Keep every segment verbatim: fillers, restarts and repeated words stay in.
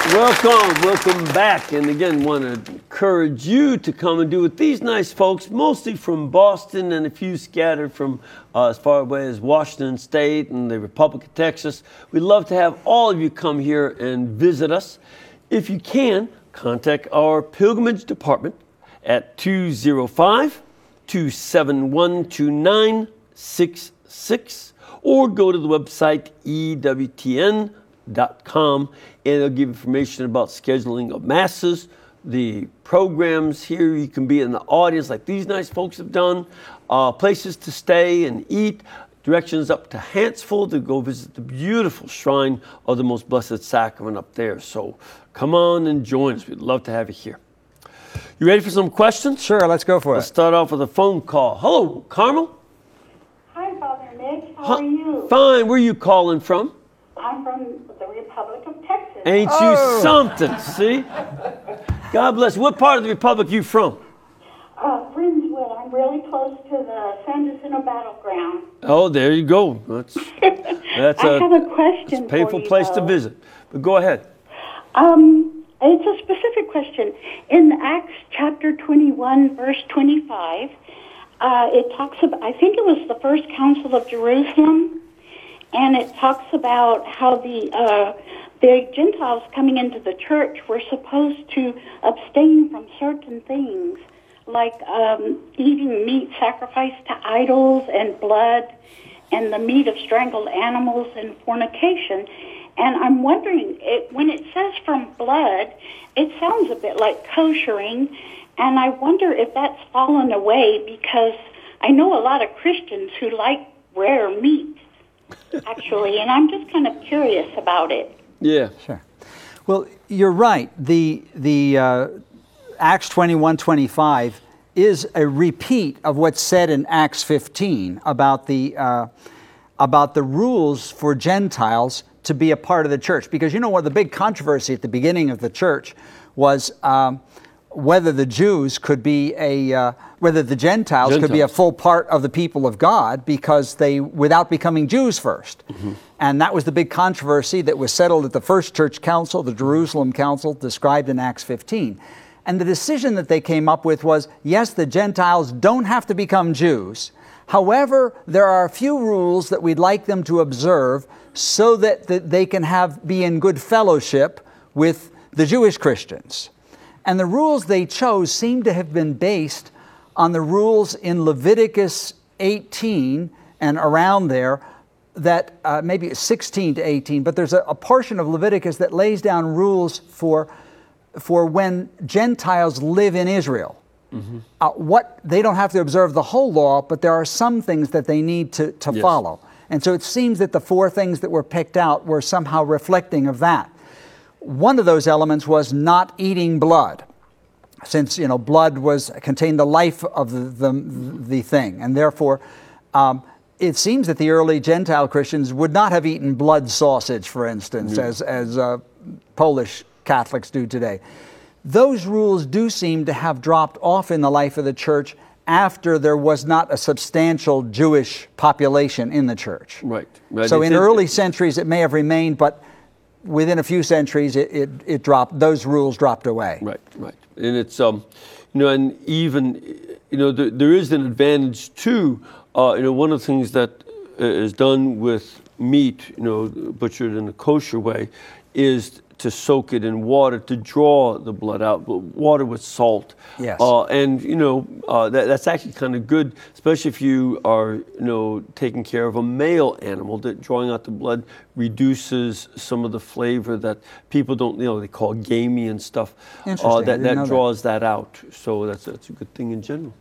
Welcome, welcome back. And again, want to encourage you to come and do with these nice folks, mostly from Boston and a few scattered from uh, as far away as Washington State and the Republic of Texas. We'd love to have all of you come here and visit us. If you can, contact our pilgrimage department at two oh five, two seven one, two nine six six or go to the website E W T N dot com, and it'll give information about scheduling of masses, the programs here. You can be in the audience like these nice folks have done, uh, places to stay and eat, directions up to Hansfield to go visit the beautiful shrine of the Most Blessed Sacrament up there. So come on and join us. We'd love to have you here. You ready for some questions? Sure, let's go for Let's it. start off with a phone call. Hello, Carmel. Hi, Father Nick. How Huh, are you? Fine. Where are you calling from? I'm from the Republic of Texas. Ain't Oh. you something, see? God bless. What part of the Republic you from? Uh, Friendswood. I'm really close to the San Jacinto battleground. Oh, there you go. That's, that's I a, have a question it's a painful for you, place to though. visit. But go ahead. Um, it's a specific question. In Acts chapter twenty-one, verse twenty-five, uh, it talks about, I think it was the first council of Jerusalem, and it talks about how the uh, the Gentiles coming into the church were supposed to abstain from certain things, like um, eating meat sacrificed to idols and blood, and the meat of strangled animals and fornication. And I'm wondering, it, when it says from blood, it sounds a bit like koshering, and I wonder if that's fallen away, because I know a lot of Christians who like rare meat, actually, and I'm just kind of curious about it. Yeah. Sure. Well, you're right. The the uh, Acts twenty-one twenty-five is a repeat of what's said in Acts fifteen about the uh, about the rules for Gentiles to be a part of the church. Because you know what, the big controversy at the beginning of the church was um, whether the Jews could be a uh, whether the Gentiles, Gentiles could be a full part of the people of God, because they, without becoming Jews first. Mm-hmm. And that was the big controversy that was settled at the first church council, the Jerusalem Council, described in Acts fifteen. And the decision that they came up with was, yes, the Gentiles don't have to become Jews. However, there are a few rules that we'd like them to observe so that, that they can have be in good fellowship with the Jewish Christians. And the rules they chose seem to have been based on the rules in Leviticus eighteen and around there, that uh, maybe sixteen to eighteen, but there's a, a portion of Leviticus that lays down rules for, for when Gentiles live in Israel. Mm-hmm. Uh, what they don't have to observe the whole law, but there are some things that they need to, to Yes. follow. And so it seems that the four things that were picked out were somehow reflecting of that. One of those elements was not eating blood, since you know blood was contained the life of the the, the thing, and therefore um, it seems that the early Gentile Christians would not have eaten blood sausage, for instance, mm. as as uh, Polish Catholics do today. Those rules do seem to have dropped off in the life of the church after there was not a substantial Jewish population in the church. Right. right. So It's in it- early centuries it may have remained, but within a few centuries it, it, it dropped, those rules dropped away. Right, right. And it's, um, you know, and even, you know, there, there is an advantage too. Uh, you know, one of the things that uh, is done with meat, you know, butchered in a kosher way, is to soak it in water to draw the blood out, but water with salt. Yes. Uh, and, you know, uh, that, that's actually kind of good, especially if you are, you know, taking care of a male animal, that drawing out the blood reduces some of the flavor that people don't, you know, they call gamey and stuff. Interesting. Uh, I that didn't that know that. draws that. out. So that's, that's a good thing in general.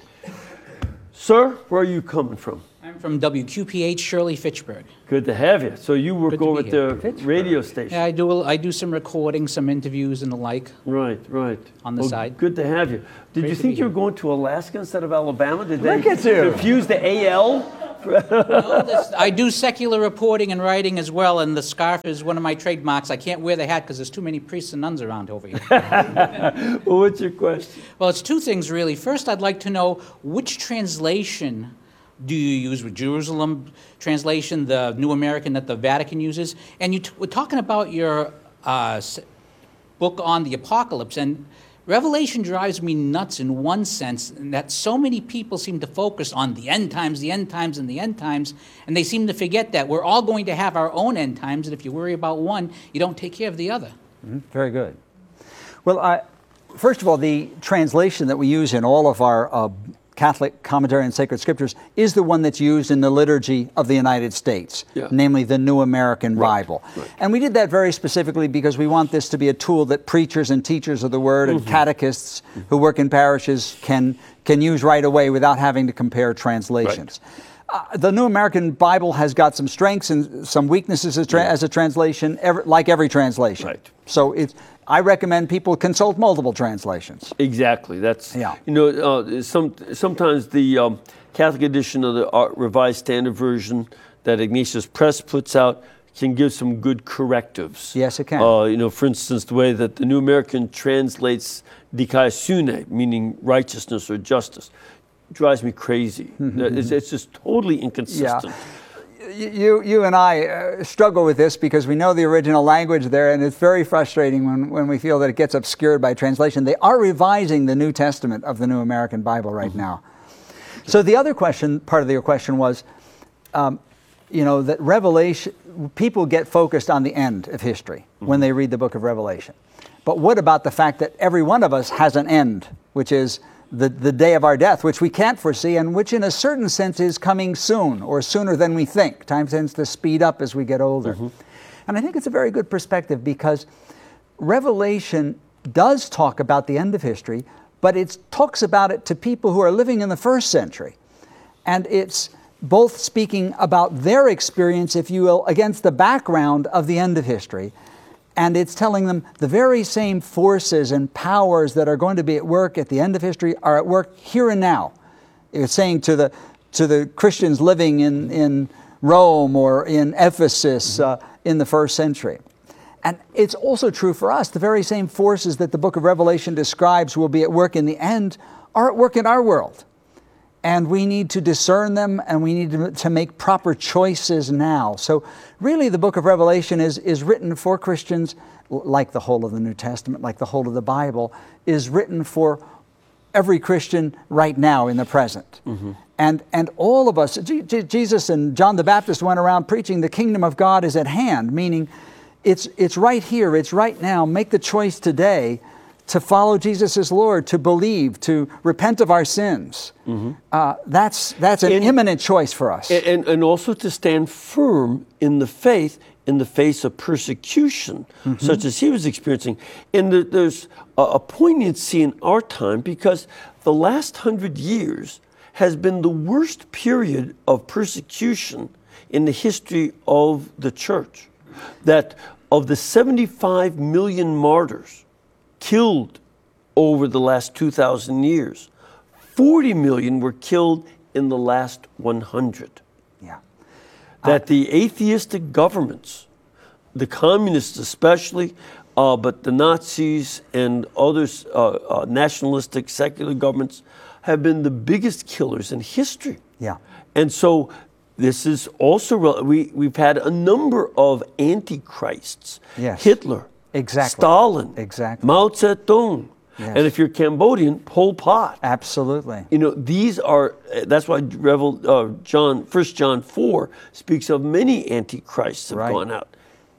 Sir, where are you coming from? I'm from W Q P H Shirley Fitchburg. Good to have you. So you work Good to over be at here. the Fitchburg. radio station. Yeah, I do. I do some recording, some interviews, and the like. Right, right. On the Well, side. Good to have you. Did Great you to think be you were here. going to Alaska instead of Alabama? Did Look they at you. confuse the A L? Well, this- I do secular reporting and writing as well, and the scarf is one of my trademarks. I can't wear the hat because there's too many priests and nuns around over here. Well, what's your question? Well, it's two things really. First, I'd like to know which translation do you use? With Jerusalem translation, the New American that the Vatican uses, and you t- were talking about your uh, s- book on the apocalypse. And Revelation drives me nuts in one sense, in that so many people seem to focus on the end times, the end times, and the end times, and they seem to forget that we're all going to have our own end times, and if you worry about one, you don't take care of the other. Mm-hmm. Very good. Well, I, first of all, the translation that we use in all of our uh, Catholic commentary on sacred scriptures is the one that's used in the liturgy of the United States, yeah. namely the New American right. Bible. Right. And we did that very specifically because we want this to be a tool that preachers and teachers of the Word mm-hmm. and catechists mm-hmm. who work in parishes can, can use right away without having to compare translations. Right. Uh, the New American Bible has got some strengths and some weaknesses as, tra- yeah. as a translation, every, like every translation. Right. So it's, I recommend people consult multiple translations. Exactly. That's, yeah. you know, uh, some, sometimes the um, Catholic edition of the uh, Revised Standard Version that Ignatius Press puts out can give some good correctives. Yes, it can. Uh, you know, for instance, the way that the New American translates dikaiosyne, meaning righteousness or justice, drives me crazy. Mm-hmm. It's, it's just totally inconsistent. Yeah. You, you and I uh, struggle with this because we know the original language there, and it's very frustrating when, when we feel that it gets obscured by translation. They are revising the New Testament of the New American Bible right mm-hmm. now. So the other question, part of your question was, um, you know, that Revelation, people get focused on the end of history mm-hmm. when they read the book of Revelation. But what about the fact that every one of us has an end, which is The, the day of our death, which we can't foresee and which in a certain sense is coming soon or sooner than we think. Time tends to speed up as we get older. Mm-hmm. And I think it's a very good perspective because Revelation does talk about the end of history, but it talks about it to people who are living in the first century. And it's both speaking about their experience, if you will, against the background of the end of history. And it's telling them the very same forces and powers that are going to be at work at the end of history are at work here and now. It's saying to the to the Christians living in, in Rome or in Ephesus uh, in the first century. And it's also true for us. The very same forces that the book of Revelation describes will be at work in the end are at work in our world. And we need to discern them, and we need to, to make proper choices now. So really the book of Revelation is, is written for Christians, like the whole of the New Testament, like the whole of the Bible, is written for every Christian right now in the present. Mm-hmm. And, and all of us, G- G- Jesus and John the Baptist went around preaching the kingdom of God is at hand, meaning it's, it's right here, it's right now. Make the choice today to follow Jesus as Lord, to believe, to repent of our sins. Mm-hmm. Uh, that's that's an and, imminent choice for us. And, and also to stand firm in the faith in the face of persecution, mm-hmm. such as he was experiencing. And the, there's a, a poignancy in our time because the last hundred years has been the worst period of persecution in the history of the church. That of the seventy-five million martyrs killed over the last two thousand years, forty million were killed in the last one hundred. Yeah. That uh, the atheistic governments, the communists especially, uh, but the Nazis and other uh, uh, nationalistic secular governments have been the biggest killers in history. Yeah. And so this is also, we, we've had a number of antichrists. Yes. Hitler. Exactly. Stalin. Exactly. Mao Zedong. Yes. And if you're Cambodian, Pol Pot. Absolutely. You know, these are, that's why Revel, uh, John, First John four speaks of many antichrists have right. gone out.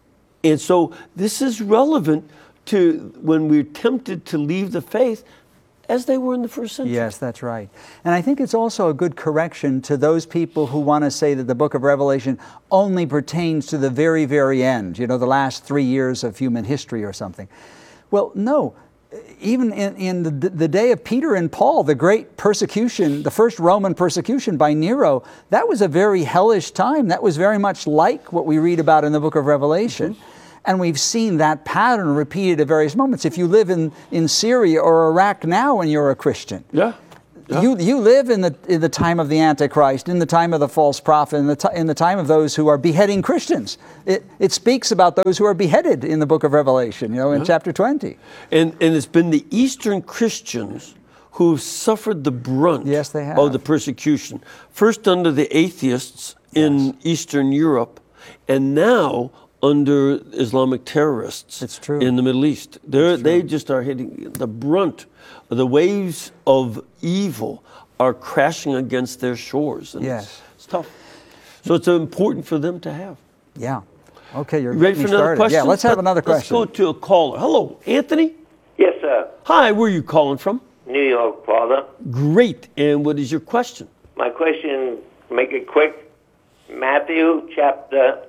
And so this is relevant to when we're tempted to leave the faith as they were in the first century. Yes, that's right. And I think it's also a good correction to those people who want to say that the book of Revelation only pertains to the very, very end, you know, the last three years of human history or something. Well, no. Even in, in the, the day of Peter and Paul, the great persecution, the first Roman persecution by Nero, that was a very hellish time. That was very much like what we read about in the book of Revelation. Mm-hmm. And we've seen that pattern repeated at various moments. If you live in, in Syria or Iraq now and you're a Christian, yeah. Yeah. You you live in the in the time of the Antichrist, in the time of the false prophet, in the t- in the time of those who are beheading Christians. It it speaks about those who are beheaded in the book of Revelation, you know, in yeah. chapter twenty. And and it's been the Eastern Christians who've suffered the brunt yes, they have. of the persecution. First under the atheists in yes. Eastern Europe, and now under Islamic terrorists It's true. in the Middle East. They're, they just are hitting the brunt. The waves of evil are crashing against their shores. And Yes. it's, it's tough. So it's important for them to have. Yeah. Okay, you're You ready getting for me another started. question? Yeah, let's have Let- another question. Let's go to a caller. Hello, Anthony. Yes, sir. Hi, where are you calling from? New York, Father. Great. And what is your question? My question, make it quick. Matthew chapter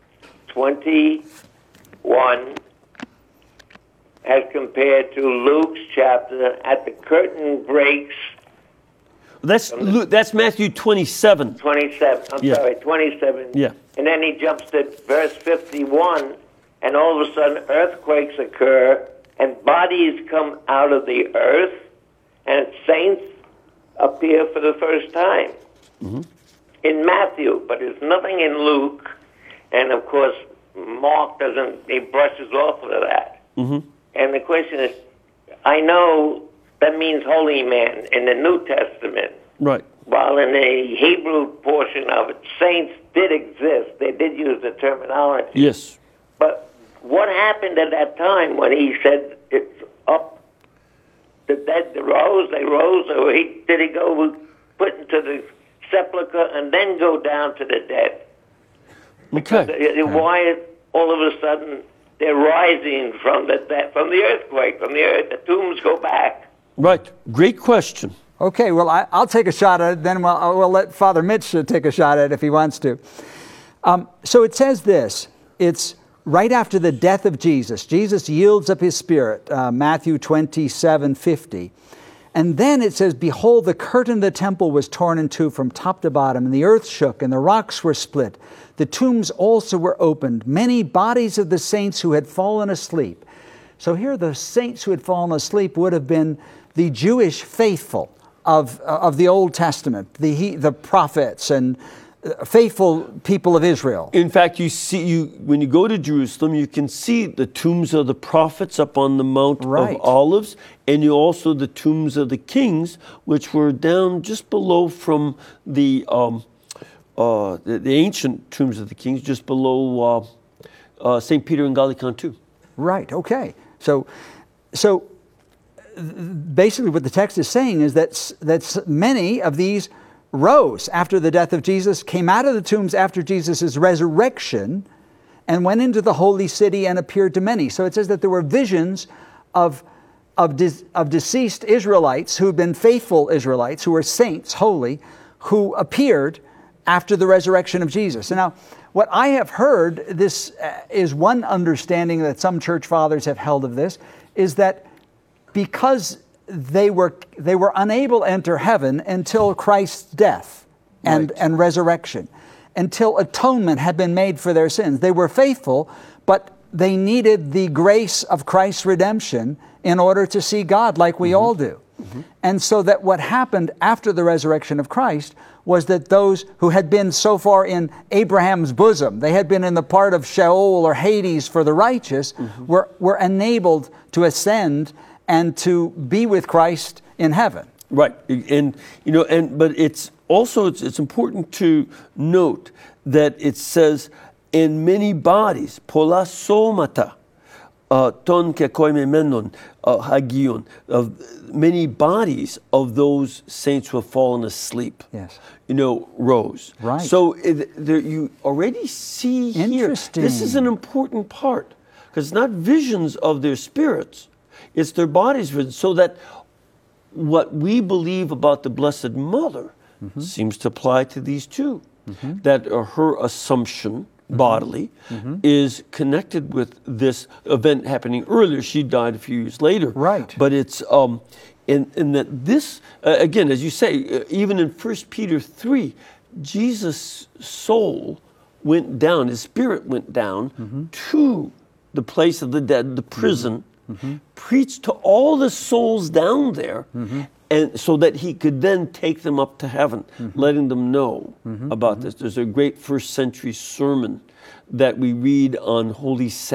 twenty-one as compared to Luke's chapter, at the curtain breaks, That's Lu- that's Matthew twenty-seven. twenty-seven. I'm Yeah. sorry, twenty-seven. Yeah. And then he jumps to verse fifty-one, and all of a sudden earthquakes occur, and bodies come out of the earth, and saints appear for the first time. Mm-hmm. In Matthew, but there's nothing in Luke, and of course Mark doesn't, he brushes off of that. Mm-hmm. And the question is, I know that means holy man in the New Testament, Right. while in the Hebrew portion of it, saints did exist. They did use the terminology. Yes. But what happened at that time when he said it's up, the dead rose, they rose, or he, did he go put into the sepulcher and then go down to the dead? Okay. Uh, Why all of a sudden they're rising from the dead, from the earthquake, from the earth, the tombs go back? Right. Great question. Okay, well, I, I'll take a shot at it, then we'll, we'll let Father Mitch uh, take a shot at it if he wants to. Um, so it says this, it's right after the death of Jesus. Jesus yields up his spirit, uh, Matthew twenty-seven fifty. And then it says, behold, the curtain of the temple was torn in two from top to bottom, and the earth shook, and the rocks were split. The tombs also were opened. Many bodies of the saints who had fallen asleep. So here the saints who had fallen asleep would have been the Jewish faithful of, of the Old Testament, the, the prophets and faithful people of Israel. In fact, you see, you when you go to Jerusalem, you can see the tombs of the prophets up on the Mount Right. of Olives, and you also the tombs of the kings, which were down just below from the um, uh, the, the ancient tombs of the kings, just below uh, uh, Saint Peter and Gallican too. Right, okay. So, so basically what the text is saying is that, that many of these rose after the death of Jesus, came out of the tombs after Jesus' resurrection, and went into the holy city and appeared to many. So it says that there were visions of, of, de- of deceased Israelites who had been faithful Israelites, who were saints, holy, who appeared after the resurrection of Jesus. And now, what I have heard, this is one understanding that some church fathers have held of this, is that because they were they were unable to enter heaven until Christ's death and, Right. and resurrection, until atonement had been made for their sins. They were faithful, but they needed the grace of Christ's redemption in order to see God like we Mm-hmm. all do. Mm-hmm. And so that what happened after the resurrection of Christ was that those who had been so far in Abraham's bosom, they had been in the part of Sheol or Hades for the righteous, mm-hmm. were, were enabled to ascend and to be with Christ in heaven. Right, and you know, and but it's also it's, it's important to note that it says in many bodies, polasomata, uh, ton ke koime menon hagion, of many bodies of those saints who have fallen asleep. Yes. You know, rose. Right. So it, there, you already see here. Interesting. This is an important part because it's not visions of their spirits. It's their bodies, so that what we believe about the Blessed Mother mm-hmm. seems to apply to these two. Mm-hmm. That uh, her assumption, mm-hmm. bodily, mm-hmm. is connected with this event happening earlier. She died a few years later. Right. But it's, um, in, in that this, uh, again, as you say, uh, even in First Peter three, Jesus' soul went down, his spirit went down mm-hmm. to the place of the dead, the prison, mm-hmm. Mm-hmm. preached to all the souls down there, mm-hmm. and so that he could then take them up to heaven, mm-hmm. letting them know mm-hmm. about mm-hmm. this. There's a great first century sermon that we read on Holy Sabbath.